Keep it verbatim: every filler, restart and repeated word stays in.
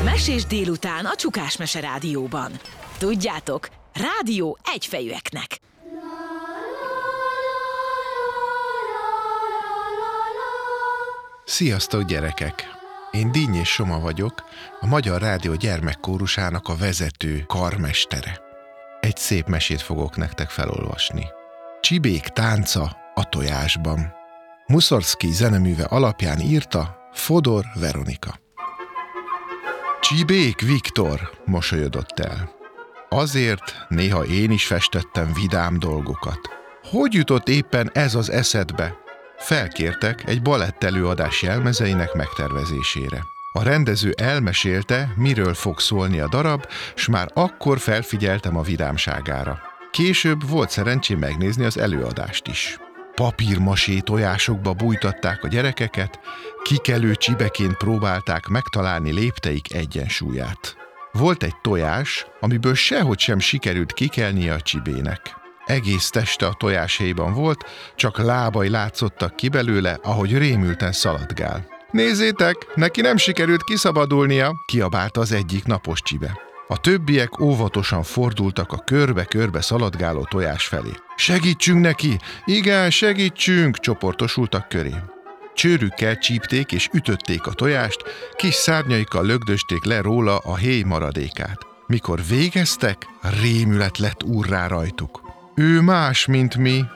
Mesés délután a Csukás Mese Rádióban. Tudjátok, rádió egyfejűeknek. Sziasztok, gyerekek! Én Dinnyés Soma vagyok, a Magyar Rádió gyermekkórusának a vezető karmestere. Egy szép mesét fogok nektek felolvasni. Csibék tánca a tojásban. Muszorgszkij zeneműve alapján írta Fodor Veronika. Csibék Viktor mosolyodott el. Azért néha én is festettem vidám dolgokat. Hogy jutott éppen ez az eszedbe? Felkértek egy balett előadás jelmezeinek megtervezésére. A rendező elmesélte, miről fog szólni a darab, s már akkor felfigyeltem a vidámságára. Később volt szerencsém megnézni az előadást is. Papírmasé tojásokba bújtatták a gyerekeket, kikelő csibeként próbálták megtalálni lépteik egyensúlyát. Volt egy tojás, amiből sehogy sem sikerült kikelnie a csibének. Egész teste a tojáshéjban volt, csak lábai látszottak ki belőle, ahogy rémülten szaladgál. Nézzétek, neki nem sikerült kiszabadulnia, kiabálta az egyik napos csibe. A többiek óvatosan fordultak a körbe-körbe szaladgáló tojás felé. Segítsünk neki! Igen, segítsünk! Csoportosultak köré. Csőrükkel csípték és ütötték a tojást, kis szárnyaikkal lögdösték le róla a héj maradékát. Mikor végeztek, rémület lett úrrá rajtuk. Ő más, mint mi,